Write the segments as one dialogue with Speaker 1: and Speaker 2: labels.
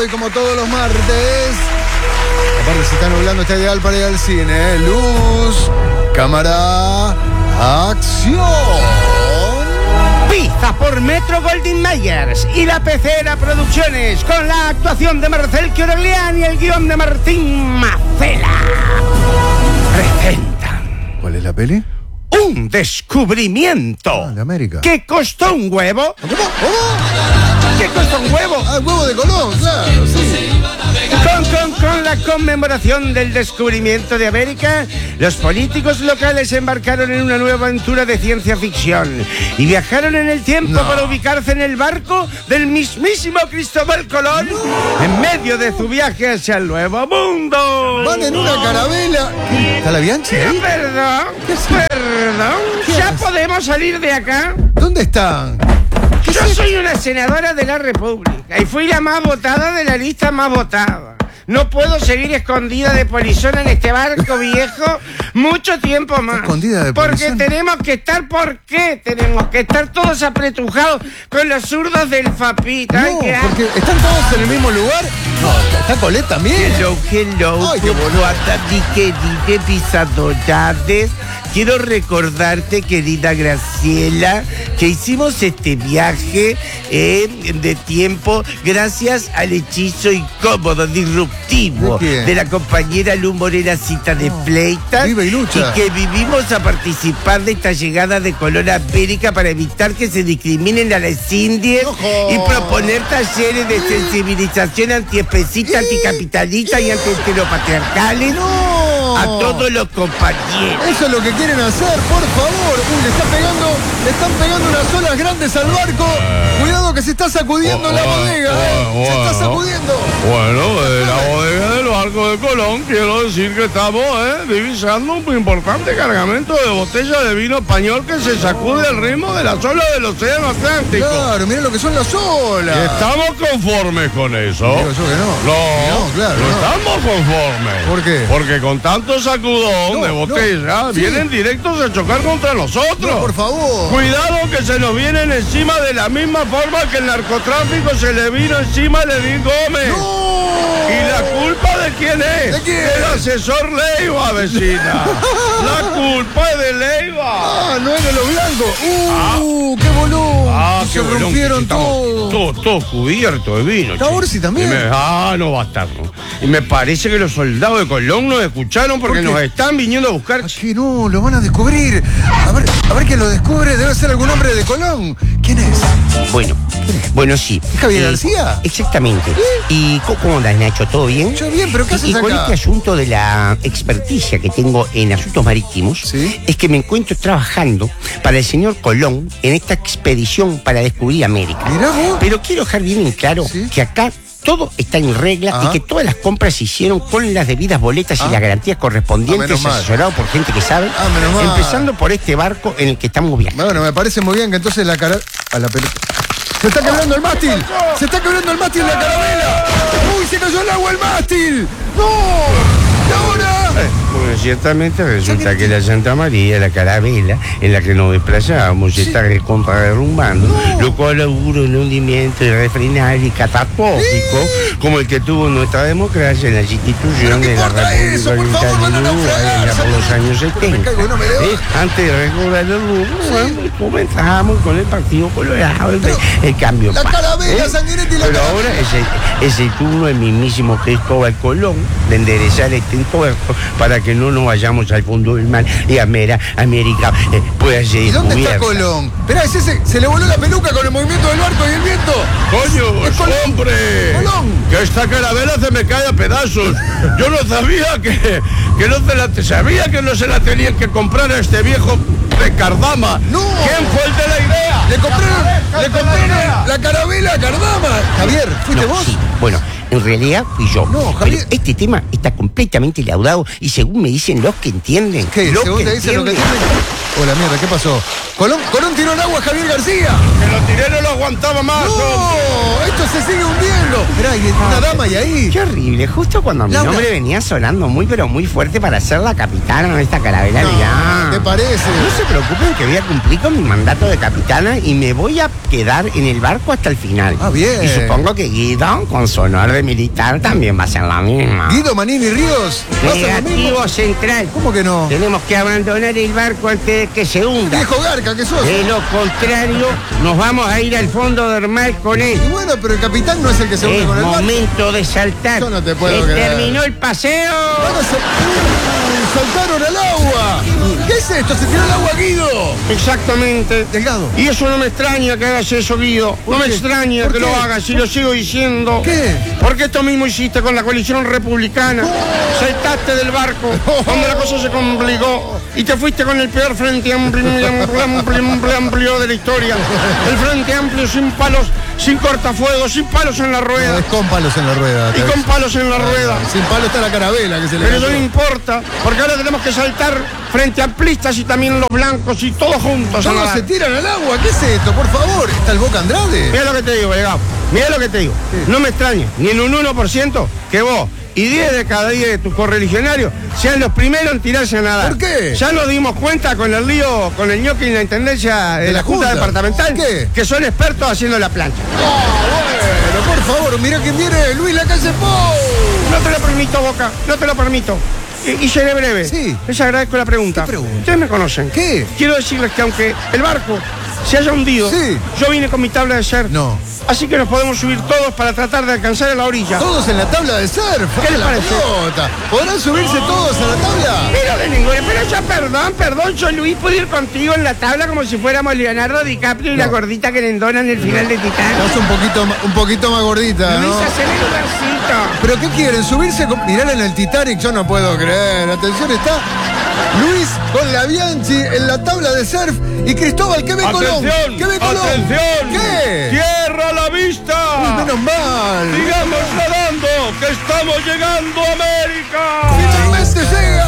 Speaker 1: nublado y como todos los martes. Aparte se está nublando, está ideal para ir al cine. Luz, cámara, acción.
Speaker 2: Pizza por Metro Goldwyn Mayers y La Pecera Producciones, con la actuación de Marcel Quiroglián y el guión de Martín Macela, presentan.
Speaker 1: ¿Cuál es la peli?
Speaker 2: Un descubrimiento.
Speaker 1: De América.
Speaker 2: ¿Que costó un huevo?
Speaker 1: ¿Cómo? ¿Cómo?
Speaker 2: ¿Qué costó un huevo?
Speaker 1: Ah, el huevo de Colón, claro, sí.
Speaker 2: Con la conmemoración del descubrimiento de América, los políticos locales se embarcaron en una nueva aventura de ciencia ficción y viajaron en el tiempo para ubicarse en el barco del mismísimo Cristóbal Colón en medio de su viaje hacia el Nuevo Mundo.
Speaker 1: Van en una carabela. ¿Está la Bianchi ahí?
Speaker 2: Perdón. ¿Ya podemos salir de acá?
Speaker 1: ¿Dónde están?
Speaker 2: Yo soy una senadora de la República y fui la más votada de la lista más votada. No puedo seguir escondida de polizona en este barco viejo mucho tiempo más.
Speaker 1: Escondida de polizona.
Speaker 2: Porque tenemos que estar, ¿por qué? Tenemos que estar todos apretujados con los zurdos del FAPIT.
Speaker 1: No, porque están todos en el mismo lugar. No, está Colette también.
Speaker 2: Hello,
Speaker 1: Ay, qué boludo.
Speaker 2: querida pisadores. Quiero recordarte, querida Graciela, que hicimos este viaje de tiempo gracias al hechizo incómodo, disruptivo de la compañera Lu Morena Cita de Fleitas,
Speaker 1: Viva y lucha.
Speaker 2: y que vivimos a participar de esta llegada de Colón a América para evitar que se discriminen a las indias y proponer talleres de sensibilización antiespecista, anticapitalista y anti-heteropatriarcales a todos los compañeros.
Speaker 1: Eso es lo que quieren hacer, por favor. Uy, le están pegando unas olas grandes al barco. Cuidado que se está sacudiendo la bodega, se está sacudiendo.
Speaker 3: Bueno, de la bodega del barco de Colón, quiero decir que estamos divisando un importante cargamento de botellas de vino español que se sacude al ritmo de las olas del océano Atlántico.
Speaker 1: Claro, miren lo que son las olas.
Speaker 3: ¿Y estamos conformes con eso?
Speaker 1: Digo yo que no.
Speaker 3: No,
Speaker 1: claro,
Speaker 3: no
Speaker 1: no.
Speaker 3: estamos conformes.
Speaker 1: ¿Por qué?
Speaker 3: Porque con tanto sacudón de botella vienen directos a chocar contra nosotros.
Speaker 1: No, por favor.
Speaker 3: Cuidado que se nos vienen encima de la misma forma que el narcotráfico se le vino encima a Lenín Gómez.
Speaker 1: ¡No!
Speaker 3: ¿Y la culpa de quién es?
Speaker 1: ¿De quién?
Speaker 3: Del asesor Leiva, vecina. La culpa es de Leiva.
Speaker 1: Ah, no es de los blancos. ¡Qué bolón! Se rompieron todo.
Speaker 3: Todo cubierto de vino.
Speaker 1: ¿Está Orsi también?
Speaker 3: No va a estar, ¿no? Y me parece que los soldados de Colón nos escucharon porque
Speaker 1: ¿Por qué?
Speaker 3: nos están viniendo a buscar.
Speaker 1: Aquí no, lo van a descubrir. A ver quién lo descubre. Debe ser algún hombre de Colón. ¿Quién es?
Speaker 2: Bueno, sí.
Speaker 1: ¿Es Javier García?
Speaker 2: Exactamente. ¿Y cómo andas, Nacho? ¿Todo bien?
Speaker 1: Yo bien, pero ¿qué haces
Speaker 2: Y con
Speaker 1: acá?
Speaker 2: este asunto de la experticia que tengo en asuntos marítimos,
Speaker 1: ¿Sí?
Speaker 2: es que me encuentro trabajando para el señor Colón en esta expedición para descubrir América.
Speaker 1: Mirá vos.
Speaker 2: Pero quiero dejar bien en claro
Speaker 1: ¿Sí?
Speaker 2: que acá todo está en regla
Speaker 1: Ajá.
Speaker 2: y que todas las compras se hicieron con las debidas boletas y las garantías correspondientes,
Speaker 1: menos mal.
Speaker 2: asesorado por gente que sabe,
Speaker 1: Menos mal.
Speaker 2: empezando por este barco en el que estamos viajando.
Speaker 1: Bueno, me parece muy bien que entonces la cara... A la pelota. ¡Se está quebrando el mástil! ¡Se está quebrando el mástil de la carabela! ¡Uy, se cayó al agua el mástil! ¡No! ¿Y ahora?
Speaker 3: Bueno, ciertamente resulta que la Santa María, la carabela en la que nos desplazamos, se está recontra derrumbando, lo cual augura un hundimiento irrefrenable y catastrófico, como el que tuvo nuestra democracia en las instituciones de la
Speaker 1: importa
Speaker 3: República
Speaker 1: eso? Por
Speaker 3: Oriental
Speaker 1: favor, van a
Speaker 3: de Uruguay allá por los años 70.
Speaker 1: Me caigo, no me debo.
Speaker 3: Antes de recobrar el rumbo, bueno, comenzamos con el Partido Colorado, el cambio.
Speaker 1: La carabela, Sanguinetti, la
Speaker 3: Pero
Speaker 1: carabela.
Speaker 3: ahora es el turno del mismísimo Cristóbal Colón de enderezar este entuerto para que no nos vayamos al fondo del mar y América pueda ser
Speaker 1: ¿Y dónde está
Speaker 3: descubierta.
Speaker 1: Colón? Esperá, es ese. Se le voló la peluca con el movimiento del barco y el viento.
Speaker 3: ¡Coño,
Speaker 1: Es Colón.
Speaker 3: hombre!
Speaker 1: Colón.
Speaker 3: Que esta carabela se me cae a pedazos. Yo no sabía que sabía que no se la tenían que comprar a este viejo de Cardama.
Speaker 1: No.
Speaker 3: ¿Quién fue el de la idea?
Speaker 1: Le compraron la carabela a Cardama. Javier, ¿fuiste vos?
Speaker 2: Sí, bueno, en realidad fui yo.
Speaker 1: No, Javier.
Speaker 2: Pero este tema está completamente laudado y según me dicen los que entienden.
Speaker 1: ¿Qué?
Speaker 2: los
Speaker 1: ¿Según
Speaker 2: que
Speaker 1: te dicen lo que
Speaker 2: entienden,
Speaker 1: entienden? Hola, mierda, ¿qué pasó? Colón tiró en agua a Javier García.
Speaker 3: Que lo tiré, no lo aguantaba más.
Speaker 1: ¡No! Esto se sigue hundiendo. Mirá, hay una dama y ahí.
Speaker 2: Qué horrible, justo cuando mi
Speaker 1: Laura.
Speaker 2: nombre venía sonando muy pero muy fuerte para ser la capitana de esta carabela.
Speaker 1: ¿Te parece?
Speaker 2: No se preocupen que voy a cumplir con mi mandato de capitana y me voy a quedar en el barco hasta el final.
Speaker 1: Ah, bien.
Speaker 2: Y supongo que Guido, con su honor de militar, también va a ser la misma.
Speaker 1: Guido Manini Ríos. ¿va a ser lo mismo?
Speaker 2: Negativo central.
Speaker 1: ¿Cómo que no?
Speaker 2: Tenemos que abandonar el barco antes de que se hunda.
Speaker 1: Viejo garca que sos.
Speaker 2: De lo contrario, nos vamos a ir al fondo del mar con él.
Speaker 1: Y bueno, pero el capitán no es el que se hunde
Speaker 2: Es
Speaker 1: con el barco.
Speaker 2: momento de saltar.
Speaker 1: Yo no te puedo creer.
Speaker 2: Terminó el paseo.
Speaker 1: ¡Saltaron al agua! ¿Qué es esto? ¿Se tiró al agua, Guido?
Speaker 3: Exactamente.
Speaker 1: Delgado.
Speaker 3: Y eso no me extraña que hagas eso, Guido. No me
Speaker 1: qué?
Speaker 3: extraña
Speaker 1: ¿Por
Speaker 3: que
Speaker 1: qué?
Speaker 3: lo hagas y lo sigo diciendo.
Speaker 1: ¿Qué?
Speaker 3: Porque esto mismo hiciste con la coalición republicana. Saltaste del barco cuando la cosa se complicó y te fuiste con el peor frente amplio de la historia. El frente amplio sin palos, sin cortafuegos, sin palos en la
Speaker 1: No,
Speaker 3: rueda.
Speaker 1: es con palos en la rueda.
Speaker 3: Y con palos en la rueda.
Speaker 1: Sin palo está la carabela que se le
Speaker 3: Pero eso
Speaker 1: cayó.
Speaker 3: no importa, porque ahora tenemos que saltar frente amplistas y también los blancos y todos juntos. a
Speaker 1: Todos
Speaker 3: nadar.
Speaker 1: se tiran al agua. ¿Qué es esto? Por favor. ¿Está el Boca Andrade?
Speaker 3: Mira lo que te digo, Llegado. Mira lo que te digo. No me extraña, ni en un 1% que vos y 10 de cada 10 de tus correligionarios sean los primeros en tirarse a nadar.
Speaker 1: ¿Por qué?
Speaker 3: Ya nos dimos cuenta con el lío, con el ñoqui en la intendencia de la Junta Departamental,
Speaker 1: ¿Qué?
Speaker 3: que son expertos haciendo la plancha.
Speaker 1: Bueno, por favor, mira quién viene. Luis Lacalle Pou.
Speaker 3: No te lo permito, Boca, no te lo permito. Y seré breve.
Speaker 1: Sí.
Speaker 3: Les agradezco la pregunta.
Speaker 1: ¿Qué pregunta?
Speaker 3: Ustedes me conocen.
Speaker 1: ¿Qué?
Speaker 3: Quiero decirles que aunque el barco se haya hundido,
Speaker 1: Sí.
Speaker 3: yo vine con mi tabla de surf.
Speaker 1: No.
Speaker 3: Así que nos podemos subir todos para tratar de alcanzar a la orilla.
Speaker 1: Todos en la tabla de surf.
Speaker 3: ¿Qué les
Speaker 1: la
Speaker 3: parece?
Speaker 1: pelota. ¿Podrán subirse todos a la tabla?
Speaker 3: Pero de ninguna, pero ya perdón, yo Luis puedo ir contigo en la tabla como si fuéramos Leonardo DiCaprio y la gordita querendona en el final de Titanic.
Speaker 1: Estás un poquito más gordita,
Speaker 3: Luis,
Speaker 1: ¿no?
Speaker 3: haceme lugarcito.
Speaker 1: ¿Pero qué quieren? ¿Subirse? Mirá en el Titanic, yo no puedo creer. Atención, está Luis con la Bianchi en la tabla de surf y Cristóbal, ¿qué ve Colón? ¿Qué ve Colón?
Speaker 3: ¡Atención!
Speaker 1: ¿Qué?
Speaker 3: ¡Tierra a la vista!
Speaker 1: Uy, menos mal.
Speaker 3: ¡Sigamos nadando, que estamos llegando a América!
Speaker 1: ¡Finalmente llega!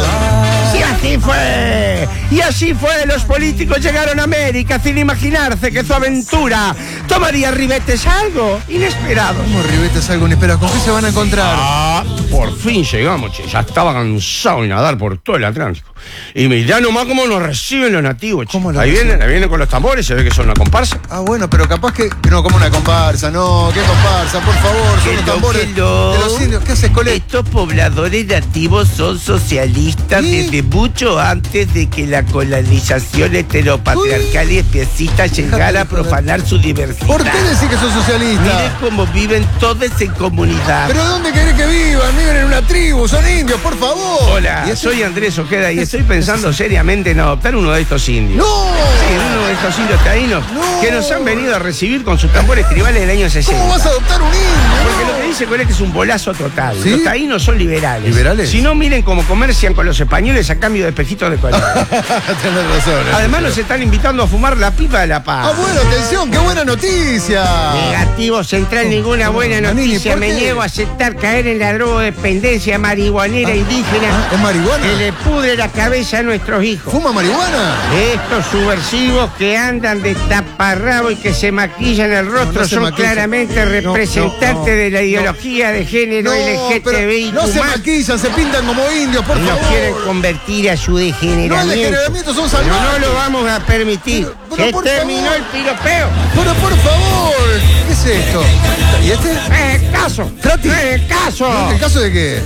Speaker 2: Sí, así fue. Y así fue. Los políticos llegaron a América sin imaginarse que su aventura tomaría ribetes algo inesperado.
Speaker 1: ¿Cómo ribetes algo inesperado? ¿Con qué se van a encontrar?
Speaker 3: Ah, por fin llegamos, che. Ya estaba cansado de nadar por todo el Atlántico. Y mirá nomás cómo nos reciben los nativos, che.
Speaker 1: ¿Cómo lo
Speaker 3: Ahí
Speaker 1: reciben?
Speaker 3: vienen con los tambores, se ve que son una comparsa.
Speaker 1: Ah, bueno, pero capaz que... No, como una comparsa, no, ¿qué comparsa? Por favor, son los tambores
Speaker 2: hello.
Speaker 1: de los indios. ¿Qué haces, Colette?
Speaker 2: Estos pobladores nativos son socialistas
Speaker 1: ¿Sí?
Speaker 2: desde mucho antes de que la colonización heteropatriarcal y especista llegara a profanar su diversidad.
Speaker 1: ¿Por qué decís que sos
Speaker 2: Miren
Speaker 1: socialista?
Speaker 2: cómo viven todos en comunidad.
Speaker 1: ¿Pero dónde querés que vivan? Viven en una tribu, son indios, por favor.
Speaker 2: Hola,
Speaker 1: ¿Y ese-
Speaker 2: soy Andrés Ojeda y estoy pensando seriamente en adoptar uno de estos indios.
Speaker 1: ¡No!
Speaker 2: Sí, uno de estos indios taínos
Speaker 1: No.
Speaker 2: que nos han venido a recibir con sus tambores tribales del año 60.
Speaker 1: ¿Cómo vas a adoptar un indio?
Speaker 2: Porque lo que dice Colette es un bolazo total.
Speaker 1: ¿Sí?
Speaker 2: Los taínos son liberales.
Speaker 1: ¿Liberales?
Speaker 2: Si no, miren cómo comercian con los españoles a cambio de espejitos de color.
Speaker 1: Tenés razón.
Speaker 2: Además nos están invitando a fumar la pipa de la paz.
Speaker 1: Ah, bueno, atención, qué buena noticia.
Speaker 2: Negativo central, ninguna buena
Speaker 1: Manini,
Speaker 2: noticia.
Speaker 1: ¿por
Speaker 2: Me
Speaker 1: qué?
Speaker 2: niego a aceptar caer en la drogodependencia marihuanera indígena
Speaker 1: ¿Es marihuana?
Speaker 2: que le pudre la cabeza a nuestros hijos.
Speaker 1: ¿Fuma marihuana?
Speaker 2: Estos subversivos que andan de taparrabo y que se maquillan el rostro
Speaker 1: No se
Speaker 2: son
Speaker 1: maquillan.
Speaker 2: claramente representantes de la ideología de género LGTBI.
Speaker 1: no se maquillan, se pintan como indios, por
Speaker 2: Nos
Speaker 1: favor.
Speaker 2: quieren convertir a su
Speaker 1: No, el
Speaker 2: degeneramiento.
Speaker 1: degeneramiento son
Speaker 2: Pero
Speaker 1: salvajes.
Speaker 2: no lo vamos a permitir.
Speaker 1: Pero
Speaker 2: Se
Speaker 1: por
Speaker 2: terminó
Speaker 1: favor.
Speaker 2: el piropeo.
Speaker 1: Pero por favor, ¿qué es esto? ¿Y este?
Speaker 2: Caso.
Speaker 1: Frati.
Speaker 2: Caso.
Speaker 1: ¿El caso de qué?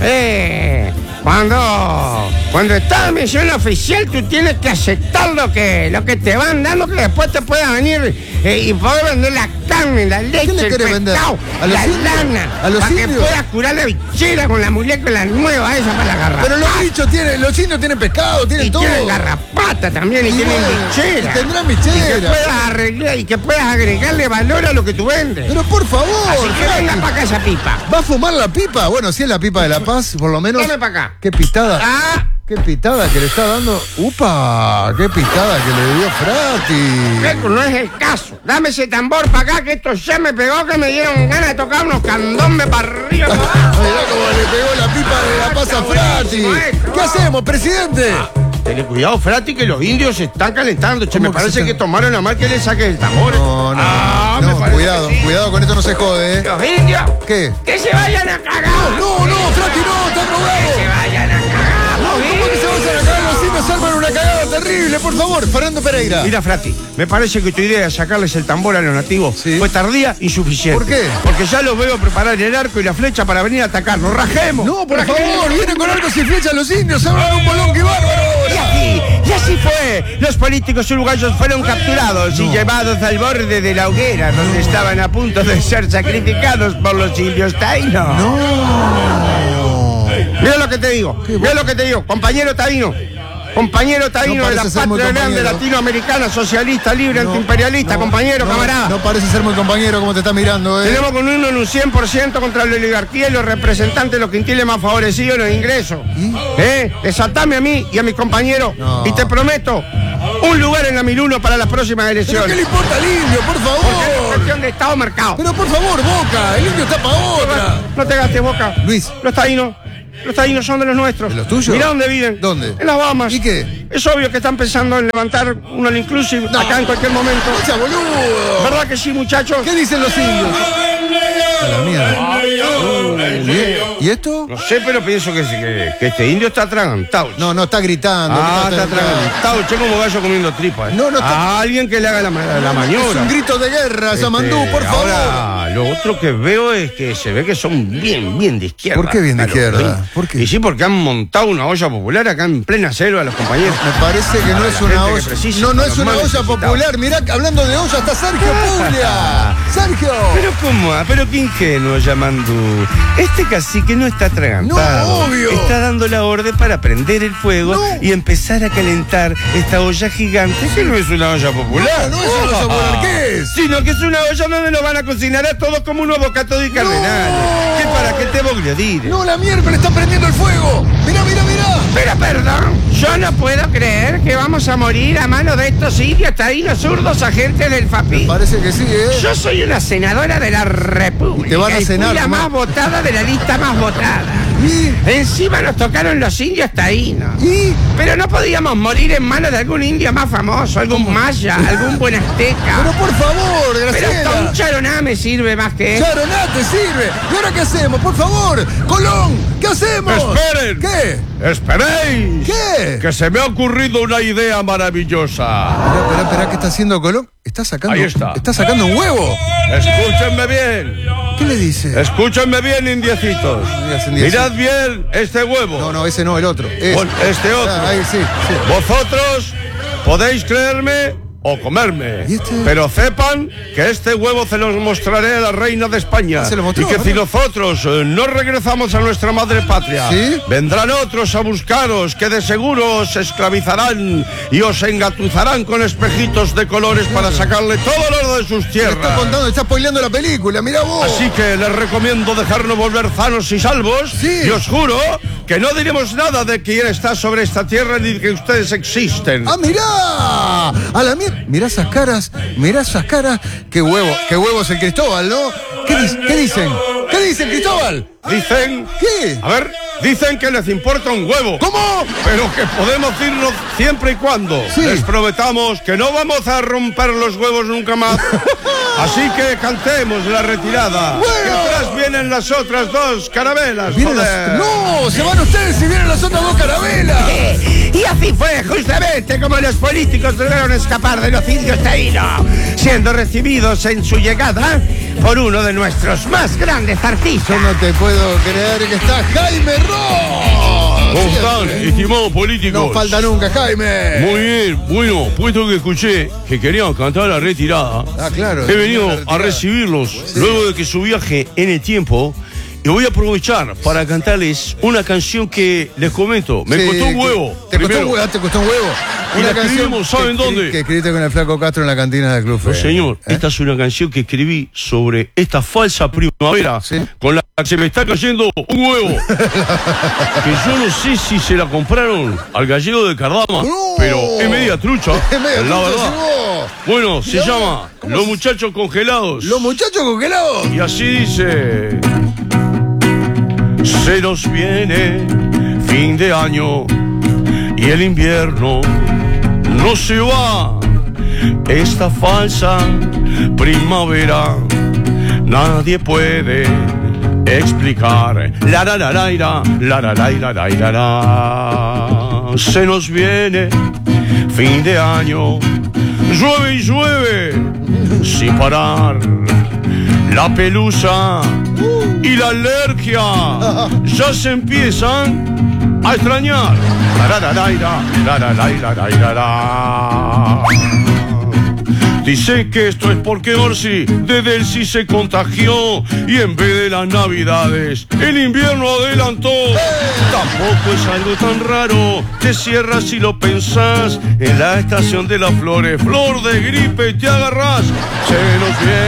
Speaker 2: Cuando está en misión oficial, tú tienes que aceptar lo que te van dando, que después te pueda venir y poder vender la carne, la leche,
Speaker 1: le
Speaker 2: el
Speaker 1: querés vender?
Speaker 2: pescado,
Speaker 1: ¿A los
Speaker 2: la
Speaker 1: indios?
Speaker 2: lana,
Speaker 1: ¿A los
Speaker 2: para que
Speaker 1: indios?
Speaker 2: puedas curar la bichera con la molécula nueva esa para la garrapata.
Speaker 1: Pero los bichos tienen, los indios tienen pescado, tienen
Speaker 2: y
Speaker 1: todo.
Speaker 2: tienen garrapata también, y tienen
Speaker 1: bueno,
Speaker 2: bichera.
Speaker 1: y tendrán
Speaker 2: Y que
Speaker 1: bichera.
Speaker 2: puedas arreglar, y que puedas agregarle valor a lo que tú vendes.
Speaker 1: Pero por favor,
Speaker 2: Así que
Speaker 1: Frati.
Speaker 2: venga para acá esa pipa.
Speaker 1: ¿Va a fumar la pipa? Bueno, si es la pipa de la paz, por lo menos.
Speaker 2: Dame para acá.
Speaker 1: Qué pitada.
Speaker 2: Ah,
Speaker 1: Qué pitada que le está dando. ¡Upa! ¡Qué pitada que le dio Frati!
Speaker 2: no es el caso. Dame ese tambor para acá que esto ya me pegó, que me dieron ganas de tocar unos candombes para arriba.
Speaker 1: Mirá cómo le pegó la pipa de la paz a Frati.
Speaker 2: buenísimo esto.
Speaker 1: ¿Qué hacemos, presidente?
Speaker 2: Tenle cuidado, Frati, que los indios se están calentando. Che, me parece que tomaron la mal que le saque el tambor.
Speaker 1: No, cuidado, cuidado, con esto no se jode,
Speaker 2: Los indios.
Speaker 1: ¿Qué?
Speaker 2: Que se vayan a cagar.
Speaker 1: No, Frati, no, está
Speaker 2: Que se
Speaker 1: robado.
Speaker 2: vayan a cagar.
Speaker 1: ¿Cómo que se van a cagar? Los indios arman una cagada terrible, por favor. Fernando Pereira.
Speaker 2: Mira, Frati, me parece que tu idea de sacarles el tambor a los nativos fue tardía y insuficiente.
Speaker 1: ¿Por qué?
Speaker 2: Porque ya los veo preparar el arco y la flecha para venir a atacarnos. ¡Rajemos!
Speaker 1: No, por favor, vienen con arcos y flechas los indios, se abran un bolón que bárbaro.
Speaker 2: Y así fue. Los políticos uruguayos fueron capturados y llevados al borde de la hoguera, donde estaban a punto de ser sacrificados por los indios taínos. Mira lo que te digo, compañero taíno. Compañero taíno de la patria grande latinoamericana, socialista, libre, antiimperialista, compañero, camarada.
Speaker 1: No parece ser muy compañero como te está mirando,
Speaker 2: Tenemos con uno en un 100% contra la oligarquía y los representantes de los quintiles más favorecidos en los ingresos. Desatame a mí y a mis compañeros y te prometo un lugar en la 1001 para las próximas elecciones.
Speaker 1: ¿Pero qué le importa al indio, por favor?
Speaker 2: Porque es cuestión de Estado marcado.
Speaker 1: Pero por favor, Boca, el indio está para otra.
Speaker 2: No te gastes, Boca.
Speaker 1: Luis.
Speaker 2: Los taínos son de los nuestros.
Speaker 1: ¿De los tuyos?
Speaker 2: Mirá dónde viven.
Speaker 1: ¿Dónde?
Speaker 2: En las Bahamas.
Speaker 1: ¿Y qué?
Speaker 2: Es obvio que están pensando en levantar un all inclusive acá en cualquier momento.
Speaker 1: No sea boludo.
Speaker 2: ¿Verdad que sí, muchachos?
Speaker 1: ¿Qué dicen los indios? A la mierda. ¿Y esto?
Speaker 2: No sé, pero pienso que este indio está atragantado.
Speaker 1: No, está gritando.
Speaker 2: Está atragantado. Che, como gallo comiendo tripas.
Speaker 1: No está.
Speaker 2: A alguien que le haga la maniobra.
Speaker 1: Es un grito de guerra, Samandú, por favor.
Speaker 2: Ahora, lo otro que veo es que se ve que son bien de izquierda.
Speaker 1: ¿Por qué bien de izquierda?
Speaker 2: ¿Por qué? Y sí, porque han montado una olla popular acá en plena selva a los compañeros.
Speaker 1: Me parece que no es una olla. No es una olla popular. Mirá, hablando de olla, está Sergio Puglia. Sergio.
Speaker 2: Pero cómo, pero qué ingenuo, Yamandú. Este cacique no está atragantado.
Speaker 1: No, obvio.
Speaker 2: Está dando la orden para prender el fuego y empezar a calentar esta olla gigante que no es una olla popular.
Speaker 1: No es una olla popular, ¿qué es?
Speaker 2: Sino que es una olla donde nos van a cocinar a todos como unos bocatos y cardenales. ¿Qué para qué te bogliodire?
Speaker 1: No, la miércoles está prendiendo el fuego. Mirá.
Speaker 2: Pero perdón, yo no puedo creer que vamos a morir a mano de estos indios taínos zurdos agentes del FAPI.
Speaker 1: Parece que sí,
Speaker 2: Yo soy una senadora de la República.
Speaker 1: Y te van a cenar,
Speaker 2: fui la
Speaker 1: mamá.
Speaker 2: más votada de la lista más votada. Encima nos tocaron los indios taínos. Pero no podíamos morir en manos de algún indio más famoso, algún maya, algún buen azteca.
Speaker 1: Pero por favor,
Speaker 2: Pero hasta un
Speaker 1: Graciela.
Speaker 2: charoná me sirve más que eso.
Speaker 1: Charoná te sirve. ¿Y ahora qué hacemos? Por favor, Colón, ¿qué hacemos?
Speaker 3: ¡Esperen!
Speaker 1: ¿Qué?
Speaker 3: ¡Esperéis!
Speaker 1: ¿Qué?
Speaker 3: Que se me ha ocurrido una idea maravillosa.
Speaker 1: Espera, ¿qué está haciendo Colón?
Speaker 3: Ahí está.
Speaker 1: ¿Está sacando un huevo?
Speaker 3: Escúchenme bien.
Speaker 1: ¿Qué le dice?
Speaker 3: Escúchenme bien, indiecitos. Mirad bien este huevo.
Speaker 1: No, ese no, el otro.
Speaker 3: Este otro.
Speaker 1: Ahí sí.
Speaker 3: Vosotros podéis creerme o comerme.
Speaker 1: ¿Y este?
Speaker 3: Pero sepan que este huevo se los mostraré a la reina de España.
Speaker 1: ¿Se lo mostró?
Speaker 3: Y que si nosotros no regresamos a nuestra madre patria,
Speaker 1: ¿sí?
Speaker 3: vendrán otros a buscaros que de seguro os esclavizarán y os engatuzarán con espejitos de colores para sacarle todo el oro de sus
Speaker 1: Te
Speaker 3: tierras.
Speaker 1: está contando, está spoileando la película, mirá vos.
Speaker 3: Así que les recomiendo dejarnos volver sanos y salvos.
Speaker 1: Sí.
Speaker 3: Y os juro que no diremos nada de quién está sobre esta tierra ni de que ustedes existen.
Speaker 1: ¡Ah, mirá! A la mierda. Mirá esas caras. Qué huevo es el Cristóbal, ¿no? ¿Qué dicen? ¿Qué dicen, Cristóbal?
Speaker 3: Dicen...
Speaker 1: ¿Qué?
Speaker 3: A ver, dicen que les importa un huevo.
Speaker 1: ¿Cómo?
Speaker 3: Pero que podemos irnos siempre y cuando
Speaker 1: Sí.
Speaker 3: les prometamos que no vamos a romper los huevos nunca más. Así que cantemos la retirada.
Speaker 1: Bueno.
Speaker 3: Que atrás vienen las otras dos carabelas. joder.
Speaker 1: ¡No! ¡Se van ustedes y vienen las otras dos carabelas!
Speaker 2: Y así fue justamente como los políticos lograron escapar de los indios taínos, siendo recibidos en su llegada por uno de nuestros más grandes artistas.
Speaker 1: Yo no te puedo creer que está Jaime Ross.
Speaker 3: ¿Cómo están, estimados políticos?
Speaker 1: No falta nunca, Jaime.
Speaker 3: Muy bien, bueno, puesto que escuché que querían cantar la retirada,
Speaker 1: Claro.
Speaker 3: he venido a recibirlos luego de que su viaje en el tiempo. Y voy a aprovechar para cantarles una canción que les comento. Me costó un huevo.
Speaker 1: ¿Te costó
Speaker 3: primero.
Speaker 1: un huevo? ¿Te costó un huevo?
Speaker 3: Y la escribimos, ¿saben dónde?
Speaker 1: Que escribiste con el Flaco Castro en la cantina del Club
Speaker 3: No,
Speaker 1: Fe.
Speaker 3: señor, esta es una canción que escribí sobre esta falsa primavera con la que se me está cayendo un huevo. Que yo no sé si se la compraron al gallego de Cardama, pero es media trucha,
Speaker 1: Es media
Speaker 3: la
Speaker 1: trucha,
Speaker 3: verdad.
Speaker 1: sí, vos.
Speaker 3: Bueno, se
Speaker 1: Mirá,
Speaker 3: llama
Speaker 1: ¿cómo
Speaker 3: Los
Speaker 1: se-
Speaker 3: Muchachos Congelados.
Speaker 1: Los muchachos congelados.
Speaker 3: Y así dice: se nos viene fin de año
Speaker 4: y el invierno no se va. Esta falsa primavera nadie puede explicar. La la la la la la la la la la la la. Se nos viene fin de año, llueve y llueve sin parar. La pelusa y la alergia ya se empiezan a extrañar. La la la la la la la la la la. Dice que esto es porque Orsi de Delcy se contagió y en vez de las navidades el invierno adelantó. Tampoco es algo tan raro, te cierras si lo pensás. En la estación de las flores, flor de gripe te agarrás. Se nos viene